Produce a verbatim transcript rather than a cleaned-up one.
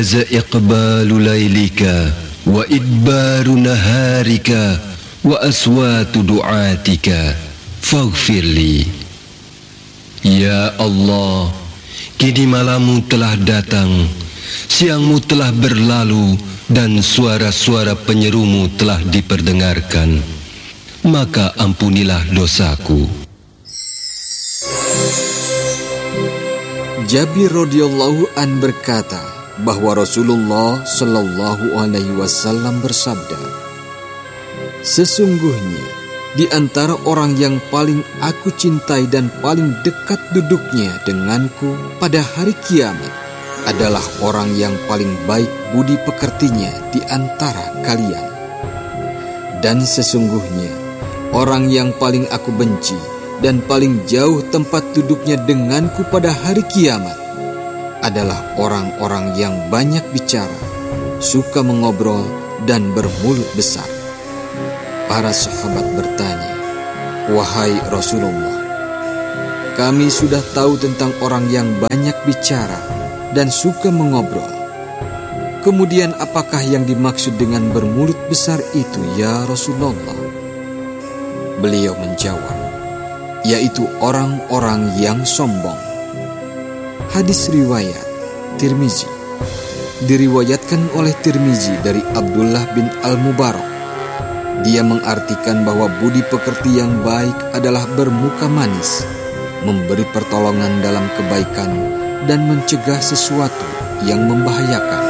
jaza iqbalu laylika wa idbaru naharika wa aswatu du'atika faghfirli. Ya Allah, kini malammu telah datang, siangmu telah berlalu, dan suara-suara penyerumu telah diperdengarkan. Maka ampunilah dosaku. Jabir radhiyallahu an berkata bahwa Rasulullah shallallahu alaihi wasallam bersabda, sesungguhnya di antara orang yang paling aku cintai dan paling dekat duduknya denganku pada hari kiamat adalah orang yang paling baik budi pekertinya di antara kalian. Dan sesungguhnya orang yang paling aku benci dan paling jauh tempat duduknya denganku pada hari kiamat adalah orang-orang yang banyak bicara, suka mengobrol, dan bermulut besar. Para sahabat bertanya, wahai Rasulullah, kami sudah tahu tentang orang yang banyak bicara dan suka mengobrol. Kemudian apakah yang dimaksud dengan bermulut besar itu ya Rasulullah? Beliau menjawab, yaitu orang-orang yang sombong. Hadis riwayat Tirmizi. Diriwayatkan oleh Tirmizi dari Abdullah bin Al-Mubarak. Dia mengartikan bahwa budi pekerti yang baik adalah bermuka manis, memberi pertolongan dalam kebaikan, dan mencegah sesuatu yang membahayakan.